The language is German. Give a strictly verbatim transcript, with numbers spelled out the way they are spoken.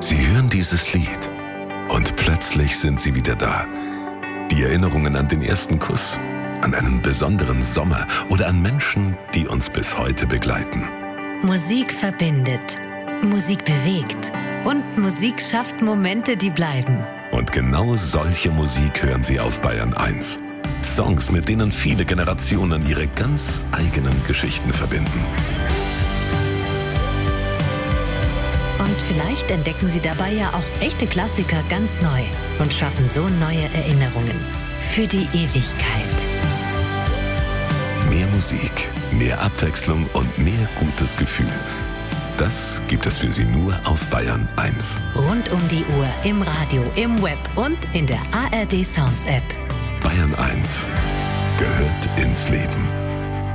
Sie hören dieses Lied und plötzlich sind sie wieder da. Die Erinnerungen an den ersten Kuss, an einen besonderen Sommer oder an Menschen, die uns bis heute begleiten. Musik verbindet, Musik bewegt und Musik schafft Momente, die bleiben. Und genau solche Musik hören Sie auf Bayern eins. Songs, mit denen viele Generationen ihre ganz eigenen Geschichten verbinden. Und vielleicht entdecken Sie dabei ja auch echte Klassiker ganz neu und schaffen so neue Erinnerungen für die Ewigkeit. Mehr Musik, mehr Abwechslung und mehr gutes Gefühl. Das gibt es für Sie nur auf Bayern eins. Rund um die Uhr, im Radio, im Web und in der A R D Sounds App. Bayern eins gehört ins Leben.